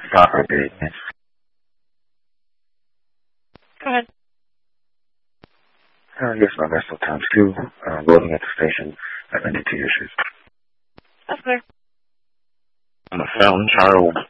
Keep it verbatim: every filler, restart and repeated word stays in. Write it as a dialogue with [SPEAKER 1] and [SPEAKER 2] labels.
[SPEAKER 1] Soccer date.
[SPEAKER 2] Go ahead.
[SPEAKER 1] Uh, yes, ma'am. That's still times two. Uh, loading at the station at ninety-two issues.
[SPEAKER 2] That's clear.
[SPEAKER 1] I'm a fountain child.